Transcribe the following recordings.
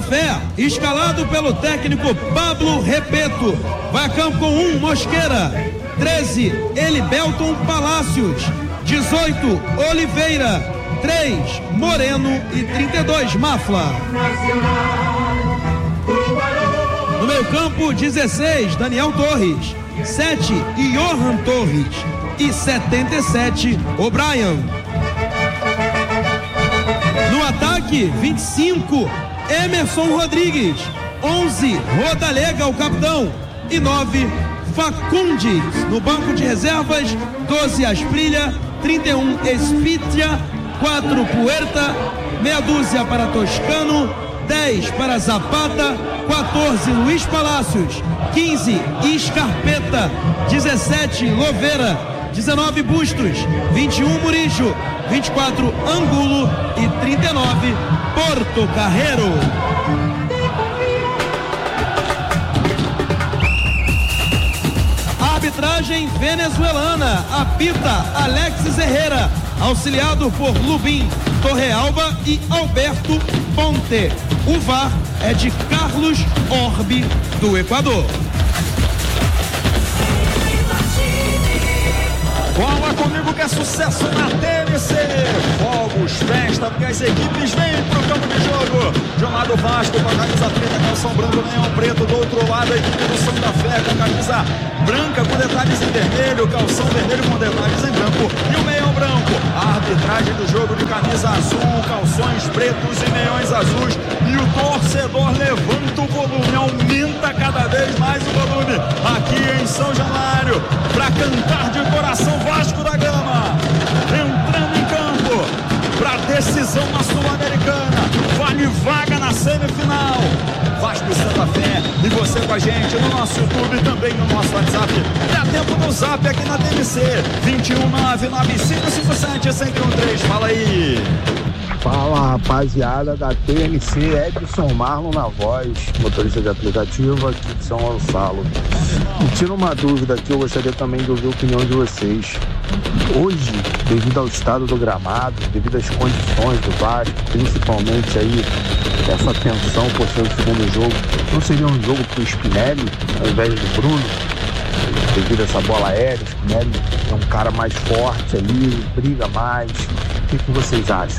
Fé, escalado pelo técnico Pablo Repeto, vai a campo com 1, Mosqueira. 13, Elibelton Palácios. 18, Oliveira. 3, Moreno. E 32, Mafla. No meio campo, 16, Daniel Torres. 7, Johan Torres. E 77, O'Brien. No ataque, 25, Emerson Rodrigues. 11, Rodalega, o capitão. E 9, Facundes. No banco de reservas, 12, Asprilha. 31, Espitia. 4, Puerta. Meia dúzia para Toscano. 10 para Zapata. 14, Luiz Palácios. 15, Escarpeta. 17, Loveira. 19, Bustos. 21, Murijo. 24, Angulo. E 39, Porto Carreiro. Arbitragem venezuelana. Apita Alexis Herrera, auxiliado por Lubim Torrealba e Alberto Ponte. O VAR é de Carlos Orbe, do Equador. Bola comigo que é sucesso na TNC. Fogos, festa, porque as equipes vêm pro campo de jogo. Jornada do Vasco com a camisa preta, calção branco, leão preto. Do outro lado a equipe do Santa Fé com a camisa branca com detalhes em vermelho, calção vermelho com detalhes em branco e o meião branco. A arbitragem do jogo de camisa azul, calções pretos e meiões azuis. E o torcedor levanta o volume, aumenta cada vez mais o volume aqui em São Januário para cantar de coração Vasco da Gama, entrando em campo para decisão na Sul-Americana, vale vaga na semifinal. Vasco e Santa Fé, e você com a gente no nosso YouTube, também no nosso WhatsApp. Dá tempo no Zap aqui na TNC, 21995571013. Fala aí. Fala, rapaziada da TNC, Edson Marlon na voz, motorista de aplicativo aqui de São Gonçalo. Me tira uma dúvida aqui, eu gostaria também de ouvir a opinião de vocês. Hoje, devido ao estado do gramado, devido às condições do Vasco, principalmente aí essa tensão por ser o segundo jogo, não seria um jogo pro Spinelli ao invés do Bruno? Devido a essa bola aérea, o Spinelli é um cara mais forte ali, briga mais. O que vocês acham?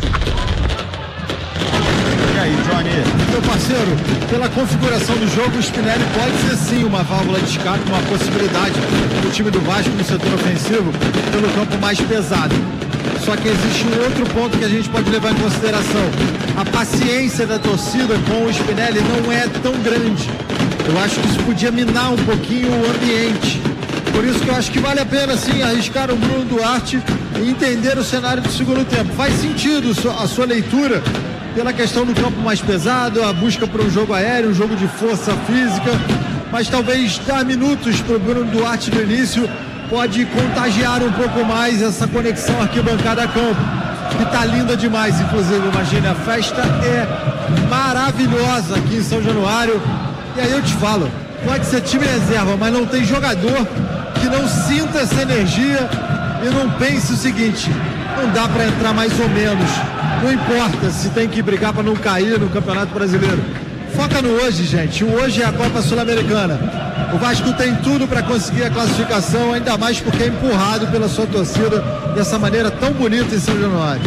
E aí, Johnny? Meu parceiro, pela configuração do jogo, o Spinelli pode ser sim uma válvula de escape, uma possibilidade do time do Vasco no setor ofensivo pelo campo mais pesado. Só que existe um outro ponto que a gente pode levar em consideração. A paciência da torcida com o Spinelli não é tão grande. Eu acho que isso podia minar um pouquinho o ambiente. Por isso que eu acho que vale a pena sim arriscar o Bruno Duarte e entender o cenário do segundo tempo. Faz sentido a sua leitura pela questão do campo mais pesado, a busca por um jogo aéreo, um jogo de força física, mas talvez dar minutos para o Bruno Duarte no início pode contagiar um pouco mais essa conexão arquibancada-campo, que tá linda demais, inclusive, imagina, a festa é maravilhosa aqui em São Januário. E aí eu te falo, pode ser time reserva, mas não tem jogador que não sinta essa energia e não pense o seguinte: não dá para entrar mais ou menos, não importa se tem que brigar para não cair no Campeonato Brasileiro. Foca no hoje, gente. O hoje é a Copa Sul-Americana. O Vasco tem tudo para conseguir a classificação, ainda mais porque é empurrado pela sua torcida dessa maneira tão bonita em São Januário.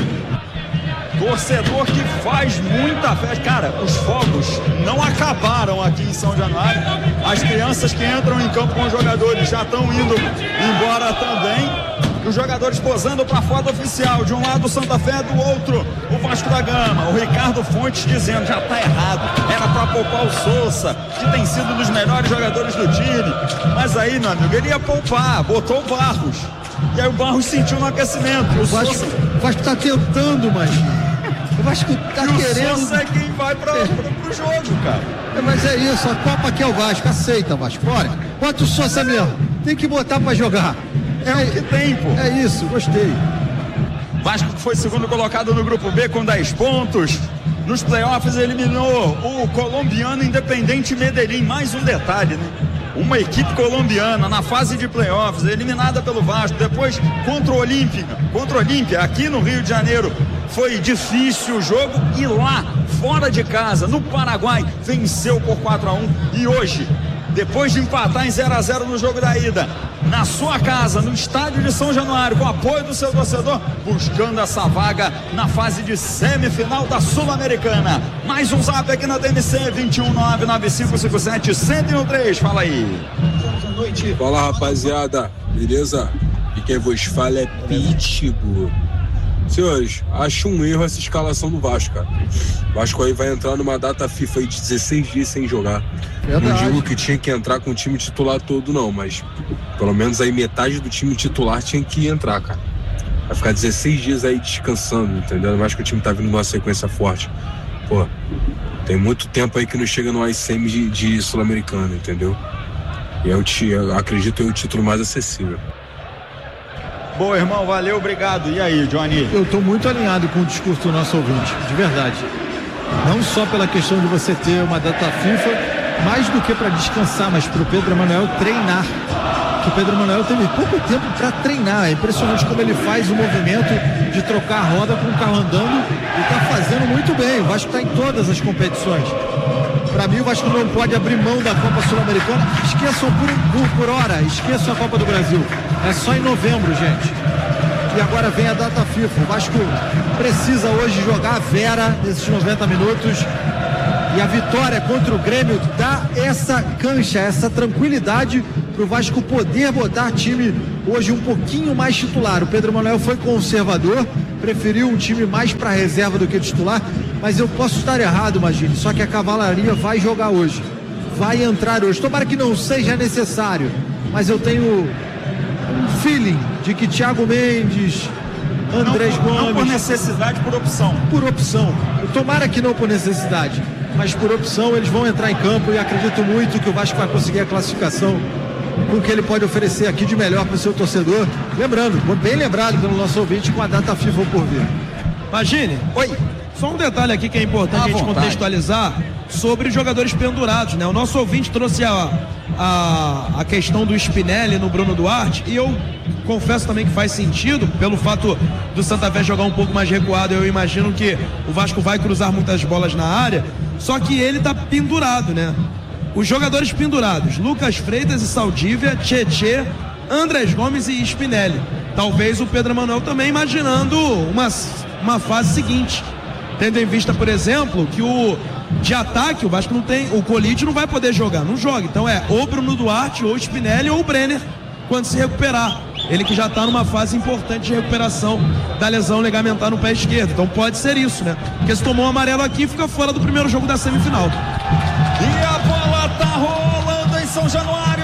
Torcedor que faz muita festa. Cara, os fogos não acabaram aqui em São Januário. As crianças que entram em campo com os jogadores já estão indo embora também. Os jogadores posando para a foto oficial. De um lado o Santa Fé, do outro o Vasco da Gama. O Ricardo Fontes dizendo, já está errado. Era para poupar o Sousa, que tem sido um dos melhores jogadores do time. Mas aí, meu amigo, ele ia poupar, botou o Barros. E aí o Barros sentiu no aquecimento. O Vasco está tentando, mas... O Vasco tá querendo. O Sousa é quem vai pro jogo, cara. Mas é isso, a Copa que é o Vasco, aceita, Vasco. Bora. Bota o Sousa mesmo. Tem que botar pra jogar. É o que tem, pô. É isso, gostei. Vasco que foi segundo colocado no grupo B com 10 pontos. Nos playoffs eliminou o colombiano Independente Medellín. Mais um detalhe, né? Uma equipe colombiana na fase de playoffs, eliminada pelo Vasco, depois contra o Olímpia, aqui no Rio de Janeiro, foi difícil o jogo e lá fora de casa, no Paraguai, venceu por 4-1 e hoje, depois de empatar em 0-0 no jogo da ida, na sua casa, no estádio de São Januário, com o apoio do seu torcedor, buscando essa vaga na fase de semifinal da Sul-Americana. Mais um zap aqui na TNC, 2199557-1013, fala aí. Fala, rapaziada, beleza? E quem vos fala é Pitbull. Senhores, acho um erro essa escalação do Vasco, cara. O Vasco aí vai entrar numa data FIFA aí de 16 dias sem jogar. Verdade. Não digo que tinha que entrar com o time titular todo, não, mas pelo menos aí metade do time titular tinha que entrar, cara. Vai ficar 16 dias aí descansando, entendeu? Mais que o time tá vindo numa sequência forte. Pô, tem muito tempo aí que não chega no ICM de Sul-Americana, entendeu? E eu acredito que é o título mais acessível. Boa, irmão, valeu, obrigado. E aí, Johnny? Eu tô muito alinhado com o discurso do nosso ouvinte, de verdade. Não só pela questão de você ter uma data FIFA, mais do que para descansar, mas pro Pedro Emanuel treinar. Que o Pedro Emanuel teve pouco tempo para treinar. É impressionante como ele faz o movimento de trocar a roda com o carro andando e tá fazendo muito bem. O Vasco tá em todas as competições. Para mim, o Vasco não pode abrir mão da Copa Sul-Americana. Esqueçam por hora, esqueçam a Copa do Brasil. É só em novembro, gente. E agora vem a data FIFA. O Vasco precisa hoje jogar a Vera nesses 90 minutos. E a vitória contra o Grêmio dá essa cancha, essa tranquilidade para o Vasco poder botar time hoje um pouquinho mais titular. O Pedro Emanuel foi conservador, preferiu um time mais para reserva do que titular, mas eu posso estar errado, imagine. Só que a cavalaria vai jogar hoje, vai entrar hoje. Tomara que não seja necessário, mas eu tenho um feeling de que Thiago Mendes, Andrés Gomes... Não por necessidade, por opção. Por opção. Tomara que não por necessidade, mas por opção eles vão entrar em campo e acredito muito que o Vasco vai conseguir a classificação com o que ele pode oferecer aqui de melhor para o seu torcedor. Lembrando, bem lembrado pelo nosso ouvinte, com a data FIFA por vir. Imagine. Oi. Só um detalhe aqui que é importante a gente contextualizar sobre os jogadores pendurados, né? O nosso ouvinte trouxe a questão do Spinelli no Bruno Duarte, e eu confesso também que faz sentido, pelo fato do Santa Fé jogar um pouco mais recuado. Eu imagino que o Vasco vai cruzar muitas bolas na área, só que ele tá pendurado, né? Os jogadores pendurados, Lucas Freitas e Saldívia, Tietê, Andrés Gomes e Spinelli. Talvez o Pedro Emanuel também imaginando uma fase seguinte, tendo em vista, por exemplo, que de ataque o Vasco não tem, o Colide não vai poder jogar, não joga. Então é ou Bruno Duarte, ou Spinelli, ou o Brenner, quando se recuperar. Ele que já está numa fase importante de recuperação da lesão ligamentar no pé esquerdo. Então pode ser isso, né? Porque se tomou um amarelo aqui, fica fora do primeiro jogo da semifinal. E a bola tá rolando em São Januário.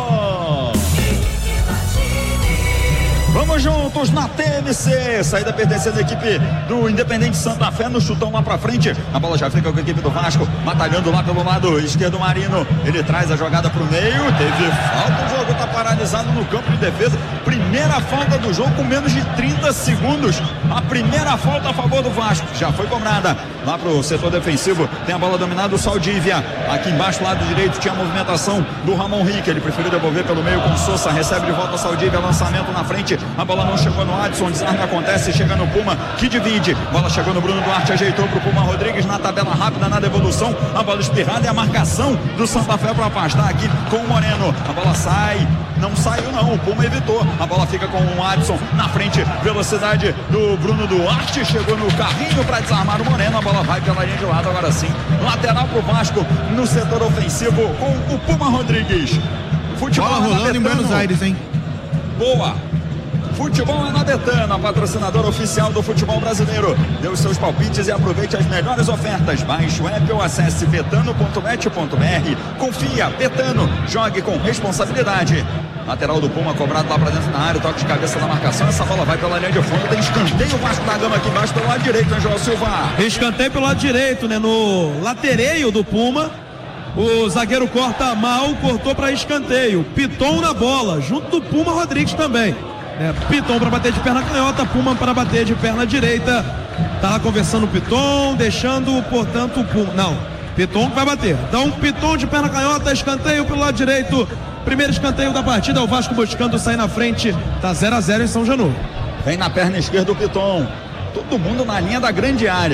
Vamos juntos na TNC. Saída pertencendo à equipe do Independente Santa Fé, no chutão lá pra frente. A bola já fica com a equipe do Vasco, batalhando lá pelo lado esquerdo. Marino, ele traz a jogada pro meio. Teve falta, o jogo tá paralisado no campo de defesa. Primeira falta do jogo com menos de 30 segundos. A primeira falta a favor do Vasco já foi cobrada lá pro setor defensivo. Tem a bola dominada do Saldívia. Aqui embaixo, lado direito, tinha a movimentação do Ramon Rick. Ele preferiu devolver pelo meio com o Sousa. Recebe de volta a Saldívia, lançamento na frente. A bola não chegou no Adson, desarme acontece, chega no Puma, que divide. Bola chegou no Bruno Duarte, ajeitou pro Puma Rodrigues na tabela rápida, na devolução. A bola espirrada e a marcação do Santa Fé para afastar aqui com o Moreno. A bola sai, não saiu não, o Puma evitou. A bola fica com o Adson na frente, velocidade do Bruno Duarte. Chegou no carrinho para desarmar o Moreno. A bola vai pela linha de lado, agora sim. Lateral pro Vasco no setor ofensivo com o Puma Rodrigues. Futebol bola rolando em Buenos Aires, hein? Boa. Futebol é na Betano, a patrocinadora oficial do futebol brasileiro. Dê os seus palpites e aproveite as melhores ofertas. Baixe o app ou acesse betano.bet.br. Confia, Betano, jogue com responsabilidade. Lateral do Puma cobrado lá pra dentro da área, toque de cabeça na marcação. Essa bola vai pela linha de fundo, tem escanteio. O Vasco da Gama aqui embaixo pelo lado direito, hein, João Silva? Escanteio pelo lado direito, né? No latereio do Puma. O zagueiro corta mal, cortou para escanteio. Piton na bola, junto do Puma Rodrigues também. Piton para bater de perna canhota, Puma para bater de perna direita. Tá lá conversando o Piton, deixando, portanto, o Puma. Não, Piton que vai bater. Então, Piton de perna canhota, escanteio pelo lado direito. Primeiro escanteio da partida, o Vasco buscando sair na frente. Tá 0-0 em São Januário. Vem na perna esquerda o Piton. Todo mundo na linha da grande área.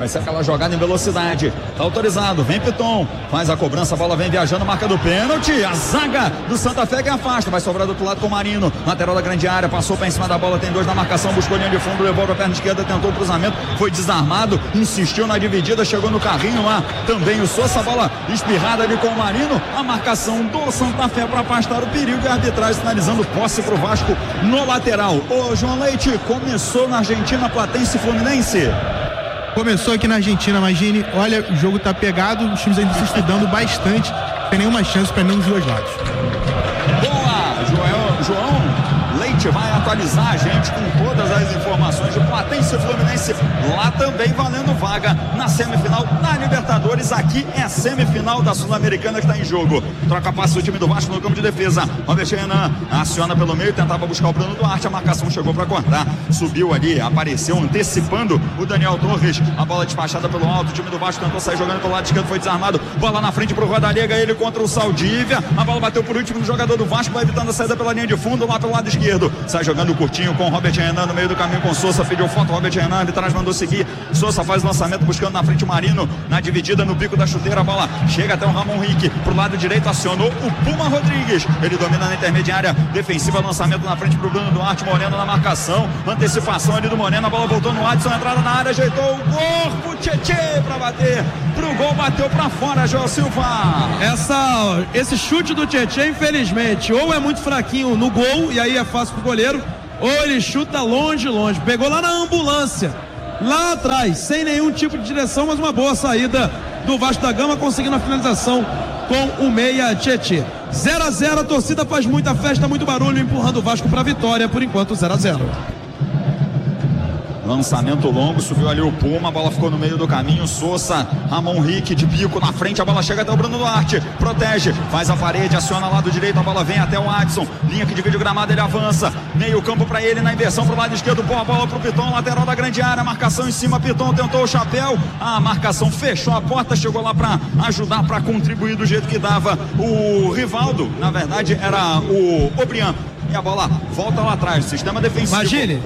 Vai ser aquela jogada em velocidade. Tá autorizado, vem Piton. Faz a cobrança, a bola vem viajando, marca do pênalti. A zaga do Santa Fé que afasta. Vai sobrar do outro lado com o Marino. Lateral da grande área, passou para em cima da bola, tem 2 na marcação, buscou linha de fundo, levou para a perna esquerda, tentou o cruzamento, foi desarmado, insistiu na dividida, chegou no carrinho lá. Também o Sousa, bola espirrada ali com o Marino. A marcação do Santa Fé para afastar o perigo e a arbitragem sinalizando posse pro Vasco no lateral. Ô João Leite, começou na Argentina, Platense e Fluminense. Começou aqui na Argentina, imagine, olha, o jogo tá pegado, os times ainda se estudando bastante, tem nenhuma chance para nenhum dos dois lados. Boa, João Leite vai atualizar a gente com todas as informações de Platense e Fluminense, lá também valendo vaga na semifinal da Libertadores. Aqui é a semifinal da Sul-Americana que está em jogo. Troca passe o time do Vasco no campo de defesa. Robert Renan aciona pelo meio, tentava buscar o Bruno Duarte, a marcação chegou para cortar, subiu ali, apareceu antecipando o Daniel Torres, a bola despachada pelo alto, o time do Vasco tentou sair jogando pelo lado esquerdo, foi desarmado, bola na frente pro Rodalega, ele contra o Saldívia, a bola bateu por último no jogador do Vasco, vai evitando a saída pela linha de fundo, lá pelo lado esquerdo, sai jogando curtinho com o Robert Renan no meio do caminho com o Sousa, pediu foto, Robert Renan, arbitragem mandou seguir, Sousa faz o lançamento buscando na frente o Marino, na dividida no pico da chuteira, a bola chega até o Ramon Rick, pro lado direito acionou o Puma Rodrigues, ele domina na intermediária defensiva, lançamento na frente pro Bruno Duarte, Moreno na marcação, antecipação ali do Moreno, a bola voltou no Adson, entrada na área, ajeitou o corpo, Tietê pra bater pro gol, bateu pra fora, João Silva. Esse chute do Tietê, infelizmente, ou é muito fraquinho no gol, e aí é fácil pro goleiro, ou ele chuta longe, pegou lá na ambulância, lá atrás, sem nenhum tipo de direção, mas uma boa saída do Vasco da Gama, conseguindo a finalização com o meia Tietê. 0-0, a torcida faz muita festa, muito barulho, empurrando o Vasco pra vitória, por enquanto 0-0. Lançamento longo, subiu ali o Puma, a bola ficou no meio do caminho, Sousa, Ramon Rick de bico na frente, a bola chega até o Bruno Duarte, protege, faz a parede, aciona lado direito, a bola vem até o Adson, linha que divide o gramado, ele avança, meio campo pra ele, na inversão pro lado esquerdo, boa bola pro Piton, lateral da grande área, marcação em cima, Piton tentou o chapéu, a marcação fechou a porta, chegou lá pra ajudar, pra contribuir do jeito que dava o Rivaldo, na verdade era o Obrian, e a bola volta lá atrás, sistema defensivo. Imagine!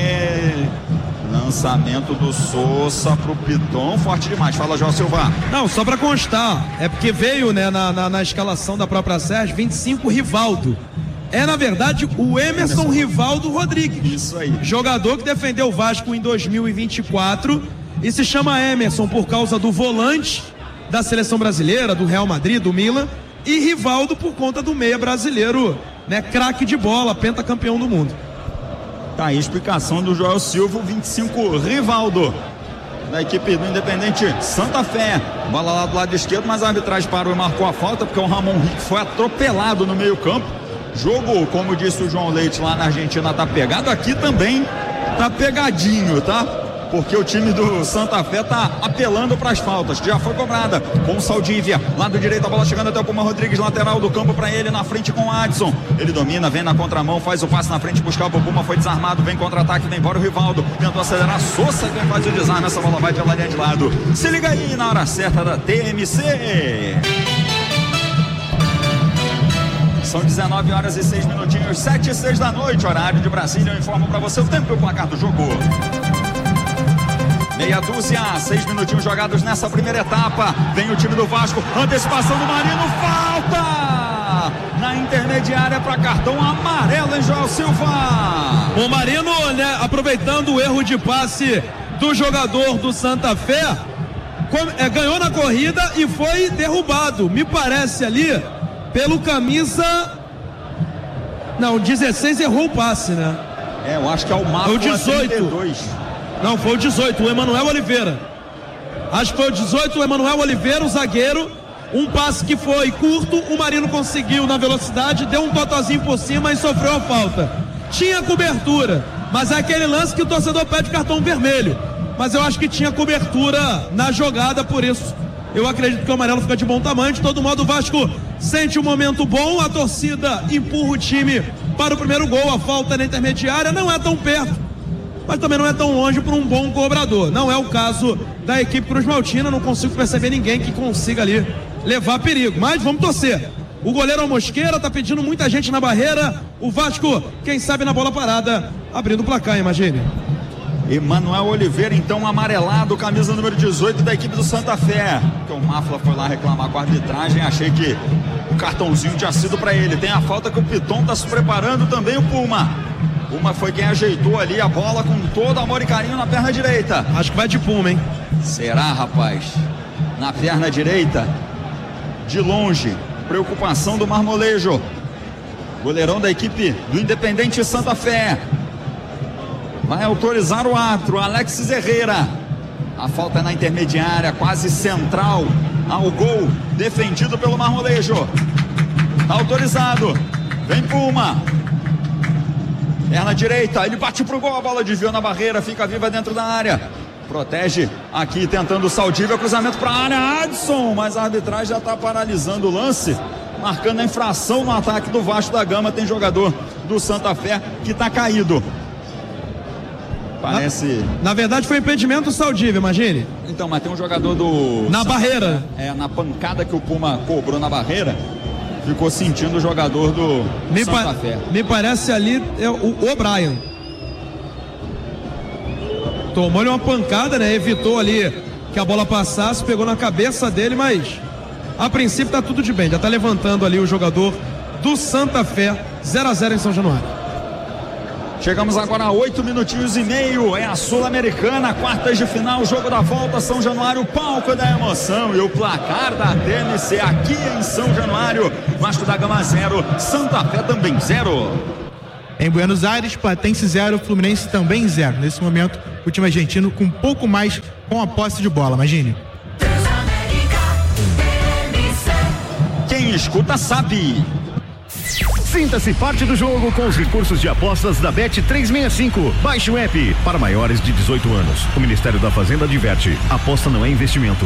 Lançamento do Sousa pro Piton, forte demais, fala João Silva. Não, só pra constar, é porque veio, né, na escalação da própria Sérgio, 25 Rivaldo. É, na verdade, o Emerson Rivaldo Rodrigues. Isso aí. Jogador que defendeu o Vasco em 2024 e se chama Emerson por causa do volante da seleção brasileira, do Real Madrid, do Milan, e Rivaldo por conta do meia brasileiro, né, craque de bola, pentacampeão do mundo. Tá aí a explicação do Joel Silva, 25 Rivaldo, da equipe do Independente Santa Fé. Bola lá do lado esquerdo, mas a arbitragem parou e marcou a falta, porque o Ramon Rick foi atropelado no meio campo. Jogo, como disse o João Leite, lá na Argentina tá pegado, aqui também tá pegadinho, tá? Porque o time do Santa Fé tá apelando para as faltas, que já foi cobrada com o Saldívia, lado direito, a bola chegando até o Puma Rodrigues, lateral do campo para ele, na frente com o Adson, ele domina, vem na contramão, faz o passe na frente, buscar o Puma, foi desarmado, vem contra-ataque, vem embora o Rivaldo, tentou acelerar, Sousa quem faz o desarme, essa bola vai pela linha de lado, se liga aí na hora certa da TMC. São 19 horas e 6 minutinhos, 7 e 6 da noite, horário de Brasília, eu informo para você o tempo e o placar do jogo. Meia dúzia, 6 minutinhos jogados nessa primeira etapa. Vem o time do Vasco, antecipação do Marino, falta na intermediária para cartão amarelo, hein, João Silva? O Marino, né, aproveitando o erro de passe do jogador do Santa Fé, ganhou na corrida e foi derrubado, me parece ali, pelo camisa... Não, 16 errou o passe, né? É, eu acho que é o Marco. É o 18. 32. Não, foi o 18, o Emanuel Oliveira. Acho que foi o 18, o Emanuel Oliveira, o zagueiro. Um passe que foi curto, o Marino conseguiu na velocidade, deu um totozinho por cima e sofreu a falta. Tinha cobertura, mas é aquele lance que o torcedor pede cartão vermelho. Mas eu acho que tinha cobertura na jogada, por isso eu acredito que o amarelo fica de bom tamanho. De todo modo, o Vasco sente um momento bom, a torcida empurra o time para o primeiro gol. A falta na intermediária não é tão perto, mas também não é tão longe para um bom cobrador. Não é o caso da equipe Cruz Maltina, não consigo perceber ninguém que consiga ali levar perigo, mas vamos torcer. O goleiro Mosqueira tá pedindo muita gente na barreira, o Vasco, quem sabe na bola parada, abrindo o placar, imagine. Emanuel Oliveira, então amarelado, camisa número 18 da equipe do Santa Fé. Então o Mafla foi lá reclamar com a arbitragem, achei que o cartãozinho tinha sido para ele. Tem a falta que o Piton está se preparando, também o Puma. Puma foi quem ajeitou ali a bola com todo amor e carinho na perna direita. Acho que vai de Puma, hein? Será, rapaz? Na perna direita, de longe, preocupação do Marmolejo. Goleirão da equipe do Independente Santa Fé. Vai autorizar o árbitro, Alexis Herrera. A falta na intermediária, quase central ao gol, defendido pelo Marmolejo. Tá autorizado. Vem Puma. Perna direita, ele bate pro gol, a bola desviou na barreira, fica viva dentro da área. Protege aqui, tentando o Saldívia, cruzamento para a área, Adson, mas a arbitragem já está paralisando o lance, marcando a infração no ataque do Vasco da Gama. Tem jogador do Santa Fé que está caído. Parece... Na verdade foi impedimento do Saldívia, imagine. Então, mas tem um jogador do... Na barreira. Na pancada que o Puma cobrou na barreira, ficou sentindo o jogador do Santa Fé. Me parece ali o O'Brien. Tomou-lhe uma pancada, né? Evitou ali que a bola passasse, pegou na cabeça dele, mas a princípio tá tudo de bem. Já tá levantando ali o jogador do Santa Fé. 0-0 em São Januário. Chegamos agora a 8 minutinhos e meio. É a Sul-Americana, quartas de final, jogo da volta, São Januário, palco da emoção. E o placar da TMC aqui em São Januário: Vasco da Gama 0, Santa Fé também 0. Em Buenos Aires, Platense 0, Fluminense também 0. Nesse momento, o time argentino com um pouco mais com a posse de bola, imagine. Quem escuta sabe. Sinta-se parte do jogo com os recursos de apostas da Bet365. Baixe o app. Para maiores de 18 anos. O Ministério da Fazenda adverte: aposta não é investimento.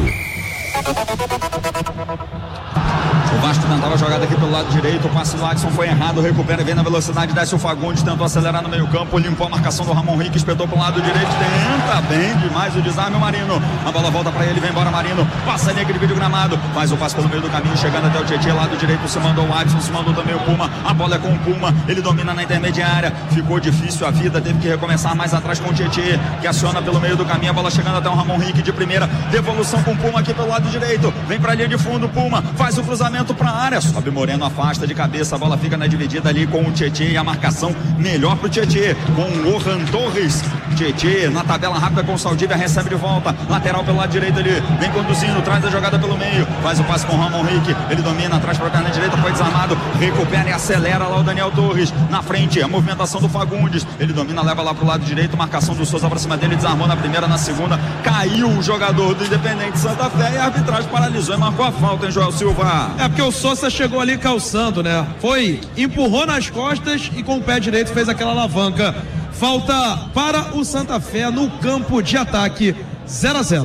O Vasco tentava a jogada aqui pelo lado direito, o passe do Adson foi errado, recupera e vem na velocidade, desce o Fagundes, tentou acelerar no meio campo, limpou a marcação do Ramon Henrique, espetou pro lado direito, tenta bem demais o desarme, o Marino, a bola volta pra ele, vem embora Marino, passa ali aquele vídeo gramado, faz o passe pelo meio do caminho, chegando até o Tietê, lado direito se mandou o Adson, se mandou também o Puma, a bola é com o Puma, ele domina na intermediária, ficou difícil a vida, teve que recomeçar mais atrás com o Tietê, que aciona pelo meio do caminho, a bola chegando até o Ramon Henrique de primeira, devolução com o Puma aqui pelo lado direito, vem pra linha de fundo, Puma, faz o cruzamento pra área, sobe Moreno, afasta de cabeça, a bola fica na dividida ali com o Tietê e a marcação melhor pro Tietê, com o Orhan Torres. Tietê na tabela rápida com o Saldívia, recebe de volta, lateral pelo lado direito ali, vem conduzindo, traz a jogada pelo meio, faz o passe com o Ramon Henrique, ele domina, atrás pra perna direita, foi desarmado, recupera e acelera lá o Daniel Torres, na frente, a movimentação do Fagundes, ele domina, leva lá pro lado direito, marcação do Souza pra cima dele, desarmou na primeira, na segunda, caiu o jogador do Independente Santa Fé e a arbitragem paralisou e marcou a falta, hein, Joel Silva? É porque o Souza chegou ali calçando, né? Empurrou nas costas e com o pé direito fez aquela alavanca. Falta para o Santa Fé no campo de ataque. 0-0.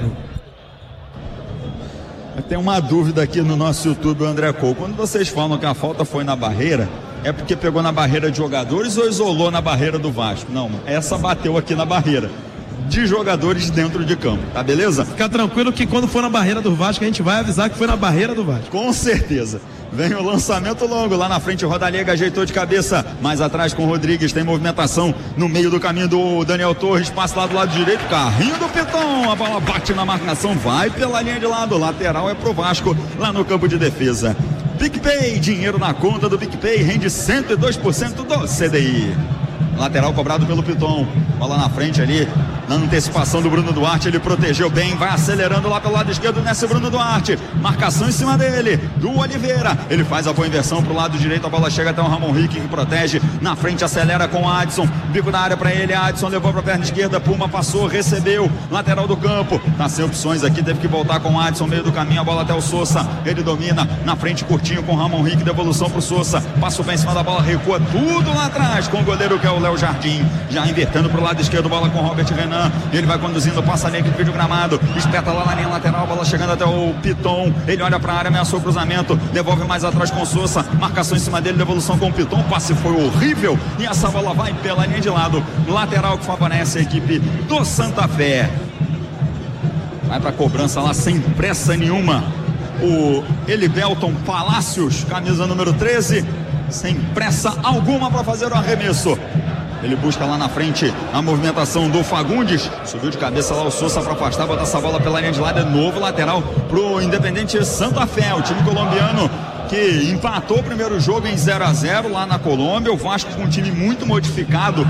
Tem uma dúvida aqui no nosso YouTube, André Cole. Quando vocês falam que a falta foi na barreira, é porque pegou na barreira de jogadores ou isolou na barreira do Vasco? Não, essa bateu aqui na barreira de jogadores dentro de campo, tá beleza? Fica tranquilo que quando for na barreira do Vasco, a gente vai avisar que foi na barreira do Vasco. Com certeza. Vem o lançamento longo, lá na frente o Rodalega ajeitou de cabeça, mais atrás com o Rodrigues, tem movimentação no meio do caminho do Daniel Torres, passa lá do lado direito, carrinho do Piton, a bola bate na marcação, vai pela linha de lado, lateral é pro Vasco, lá no campo de defesa. PicPay, dinheiro na conta do PicPay, rende 102% do CDI. Lateral cobrado pelo Piton, bola na frente ali, na antecipação do Bruno Duarte, ele protegeu bem, vai acelerando lá pelo lado esquerdo, desce Bruno Duarte, marcação em cima dele, do Oliveira, ele faz a boa inversão pro lado direito, a bola chega até o Ramon Henrique que protege, na frente acelera com o Adson, bico da área pra ele, Adson levou pra perna esquerda, Puma passou, recebeu, lateral do campo, tá sem opções aqui, teve que voltar com o Adson, meio do caminho, a bola até o Souza, ele domina, na frente curtinho com o Ramon Henrique, devolução pro Souza, passa o pé em cima da bola, recua tudo lá atrás, com o goleiro que é o Léo Jardim, já invertendo pro lado esquerdo, bola com o Robert Renan, ele vai conduzindo, passa ali aquele vídeo gramado, espeta lá na linha lateral, bola chegando até o Piton, ele olha pra área, ameaçou o cruzamento, devolve mais atrás com o Souza, marcação em cima dele, devolução com o Piton, o passe foi horrível e essa bola vai pela linha de lado, lateral que favorece a equipe do Santa Fé. Vai pra cobrança lá sem pressa nenhuma, o Elibelton Palácios, camisa número 13, sem pressa alguma para fazer o arremesso. Ele busca lá na frente a movimentação do Fagundes. Subiu de cabeça lá o Sousa para afastar, botar essa bola pela linha de lado. É novo lateral pro Independente Santa Fé, o time colombiano que empatou o primeiro jogo em 0-0 lá na Colômbia. O Vasco com um time muito modificado.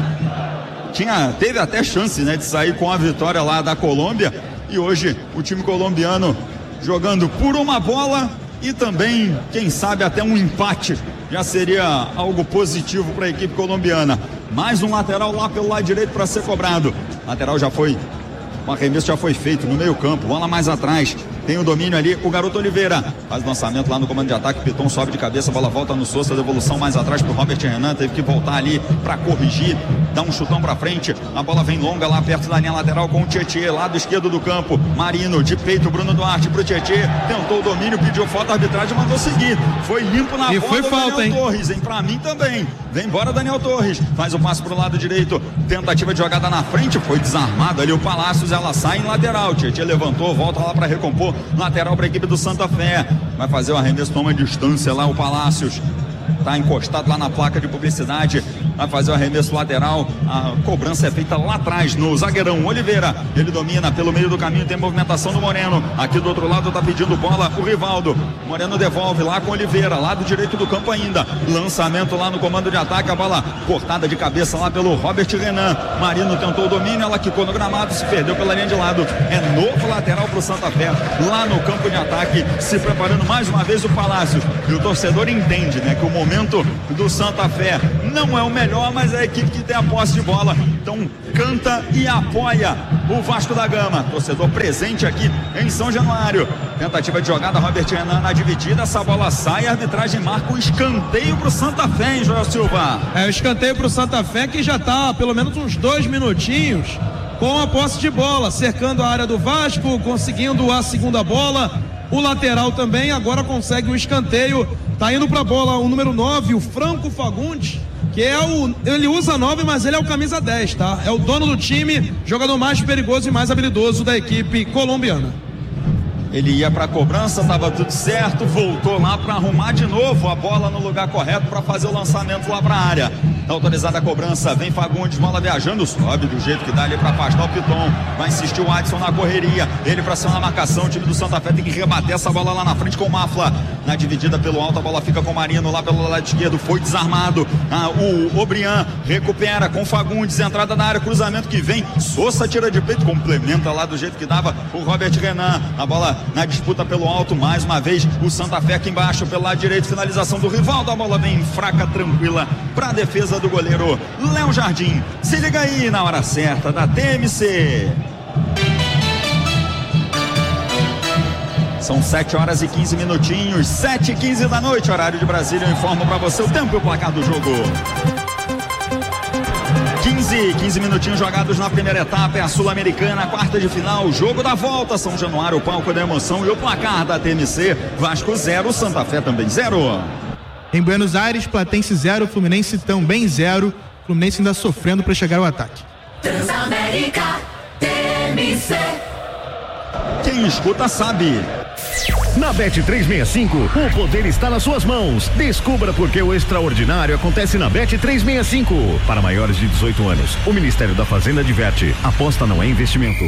Teve até chance, né, de sair com a vitória lá da Colômbia. E hoje o time colombiano jogando por uma bola e também, quem sabe, até um empate. Já seria algo positivo para a equipe colombiana. Mais um lateral lá pelo lado direito para ser cobrado. Lateral já foi, o arremesso já foi feito no meio campo, bola mais atrás. Tem o domínio ali, o garoto Oliveira faz lançamento lá no comando de ataque, Piton sobe de cabeça, a bola volta no Sousa, devolução mais atrás pro Robert Renan, teve que voltar ali para corrigir, dá um chutão para frente, a bola vem longa lá perto da linha lateral com o Tietê, lado esquerdo do campo, Marino, de peito, Bruno Duarte pro Tietê, tentou o domínio, pediu falta, a arbitragem mandou seguir, foi limpo na bola, foi falta, Daniel hein? Torres, hein? Pra mim também, vem embora Daniel Torres, faz o passe pro lado direito, tentativa de jogada na frente, foi desarmado ali o Palácios, ela sai em lateral, Tietê levantou, volta lá para recompor, lateral para a equipe do Santa Fé, vai fazer o arremesso, toma distância lá o Palácios, tá encostado lá na placa de publicidade, vai fazer o arremesso lateral, a cobrança é feita lá atrás no zagueirão Oliveira, ele domina pelo meio do caminho, tem movimentação do Moreno, aqui do outro lado tá pedindo bola o Rivaldo, Moreno devolve lá com Oliveira, lado direito do campo ainda, lançamento lá no comando de ataque, a bola cortada de cabeça lá pelo Robert Renan, Marino tentou o domínio, ela quicou no gramado, se perdeu pela linha de lado, é novo lateral pro Santa Fé, lá no campo de ataque, se preparando mais uma vez o Palácio, e o torcedor entende, né, que o momento do Santa Fé não é o melhor, mas é a equipe que tem a posse de bola, então canta e apoia o Vasco da Gama, torcedor presente aqui em São Januário, tentativa de jogada, Robert Renan na dividida, essa bola sai, a arbitragem marca o escanteio pro Santa Fé, hein, Joel Silva? É o escanteio pro Santa Fé, que já tá pelo menos uns 2 minutinhos com a posse de bola, cercando a área do Vasco, conseguindo a segunda bola, o lateral também agora consegue o escanteio, tá indo pra bola o número 9, o Franco Fagundes, que ele usa 9, mas ele é o camisa 10, tá? É o dono do time, jogador mais perigoso e mais habilidoso da equipe colombiana. Ele ia para a cobrança, estava tudo certo, voltou lá para arrumar de novo a bola no lugar correto para fazer o lançamento lá para a área. Tá autorizada a cobrança, vem Fagundes, bola viajando, sobe do jeito que dá ali para afastar o Piton, vai insistir o Adson na correria, ele para cima na marcação, o time do Santa Fé tem que rebater essa bola lá na frente com o Mafla, na dividida pelo alto, a bola fica com o Marino lá pelo lado esquerdo, foi desarmado, o Obrian recupera com Fagundes, entrada na área, cruzamento que vem, Sousa tira de peito, complementa lá do jeito que dava o Robert Renan, a bola na disputa pelo alto, mais uma vez o Santa Fé aqui embaixo, pelo lado direito, finalização do Rivaldo, a bola vem fraca, tranquila para a defesa do goleiro Léo Jardim. Se liga aí na hora certa da TMC. São 7 horas e 15 minutinhos, 7h15 da noite, horário de Brasília. Eu informo para você o tempo e o placar do jogo. 15 minutinhos jogados na primeira etapa, é a Sul-Americana, quarta de final, jogo da volta, São Januário, o palco da emoção, e o placar da TMC, Vasco 0, Santa Fé também 0. Em Buenos Aires, Platense 0, Fluminense também 0, Fluminense ainda sofrendo para chegar ao ataque. Transamérica, TMC. Quem escuta sabe. Na Bet365, o poder está nas suas mãos. Descubra por que o extraordinário acontece na Bet365. Para maiores de 18 anos, o Ministério da Fazenda adverte: aposta não é investimento.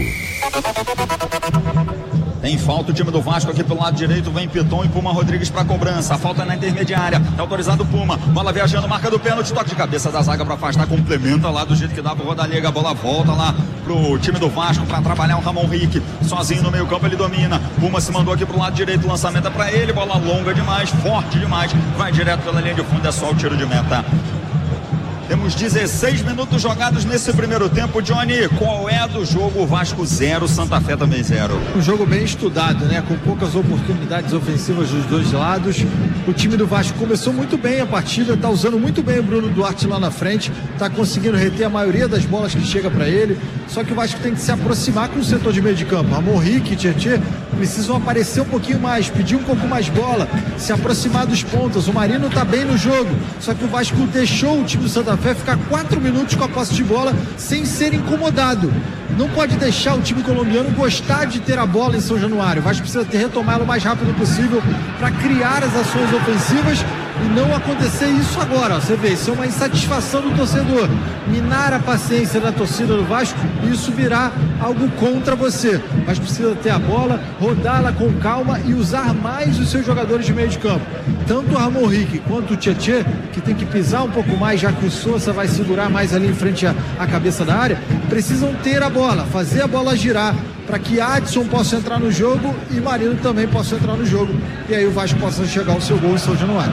Tem falta o time do Vasco aqui pelo lado direito, vem Piton e Puma Rodrigues para cobrança, a falta na intermediária, é autorizado o Puma, bola viajando, marca do pênalti, toque de cabeça da zaga para afastar, complementa lá do jeito que dá pro Rodalega, a bola volta lá pro time do Vasco para trabalhar o Ramon Rick, sozinho no meio campo ele domina, Puma se mandou aqui pro lado direito, lançamento é para ele, bola longa demais, forte demais, vai direto pela linha de fundo, é só o tiro de meta. Temos 16 minutos jogados nesse primeiro tempo. Johnny, qual é a do jogo? Vasco 0, Santa Fé também 0. Um jogo bem estudado, né? Com poucas oportunidades ofensivas dos dois lados. O time do Vasco começou muito bem a partida, tá usando muito bem o Bruno Duarte lá na frente, tá conseguindo reter a maioria das bolas que chega para ele. Só que o Vasco tem que se aproximar com o setor de meio de campo. Ramon Rick e Tietê precisam aparecer um pouquinho mais, pedir um pouco mais bola, se aproximar dos pontas. O Marino tá bem no jogo, só que o Vasco deixou o time do Santa Fé ficar 4 minutos com a posse de bola sem ser incomodado. Não pode deixar o time colombiano gostar de ter a bola em São Januário. O Vasco precisa retomá-la o mais rápido possível para criar as ações ofensivas e não acontecer isso agora. Você vê, isso é uma insatisfação do torcedor. Minar a paciência da torcida do Vasco, isso virá algo contra você. Mas precisa ter a bola, rodá-la com calma e usar mais os seus jogadores de meio de campo. Tanto o Ramon Rick quanto o Tietê, que tem que pisar um pouco mais, já que o Sousa vai segurar mais ali em frente à cabeça da área, precisam ter a bola, fazer a bola girar, para que Adson possa entrar no jogo e Marino também possa entrar no jogo. E aí o Vasco possa chegar ao seu gol em São Januário.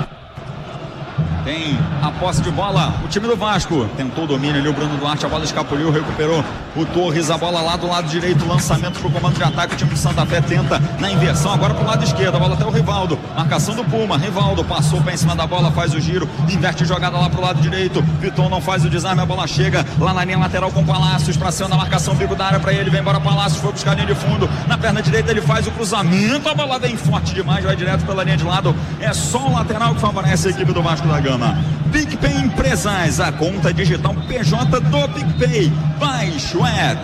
Tem a posse de bola, o time do Vasco tentou o domínio ali, o Bruno Duarte, a bola escapuliu, recuperou o Torres, a bola lá do lado direito, lançamento pro comando de ataque, o time do Santa Fé tenta na inversão, agora pro lado esquerdo, a bola até o Rivaldo, marcação do Puma, Rivaldo passou para em cima da bola, faz o giro, inverte jogada lá pro lado direito, Vitor não faz o desarme, a bola chega lá na linha lateral com Palácios, pra cima da marcação, bico da área pra ele, vem embora Palácios, foi buscar a linha de fundo, na perna direita ele faz o cruzamento, a bola vem forte demais, vai direto pela linha de lado, é só o lateral que favorece a equipe do Vasco da Gama. PicPay Empresas, a conta digital PJ do PicPay. Baixe o app.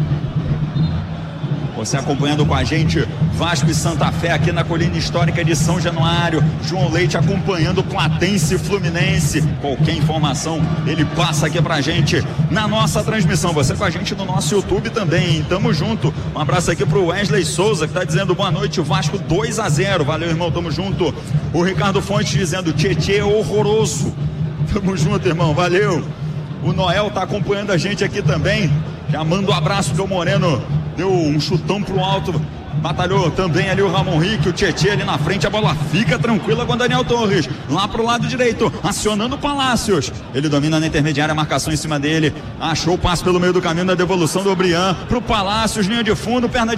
Você acompanhando com a gente Vasco e Santa Fé aqui na colina histórica de São Januário. João Leite acompanhando Platense e Fluminense. Qualquer informação ele passa aqui pra gente na nossa transmissão. Você com a gente no nosso YouTube também. Tamo junto. Um abraço aqui pro Wesley Souza que tá dizendo boa noite, Vasco 2-0. Valeu, irmão, tamo junto. O Ricardo Fontes dizendo Tietê é horroroso. Tamo junto, irmão, valeu. O Noel tá acompanhando a gente aqui também. Já manda um abraço pro Moreno. Deu um chutão pro alto. Batalhou também ali o Ramon Rick, o Tietê ali na frente, a bola fica tranquila com o Daniel Torres, lá pro lado direito, acionando o Palácios, ele domina na intermediária, a marcação em cima dele, achou o passe pelo meio do caminho da devolução do Obrian, pro Palácios, linha de fundo, perna direita.